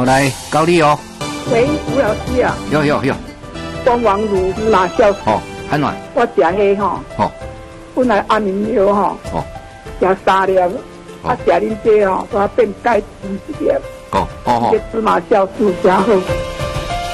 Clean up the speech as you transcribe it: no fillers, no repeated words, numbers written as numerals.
我来教你哦。 喂，吴老师啊。 有。 光王乳哪效？ 哦，安怎？ 我食迄吼。 哦。 本来安眠药吼。 哦。 食3粒，啊食恁这吼，我变钙质1粒。 哦。 这芝麻酵素真好。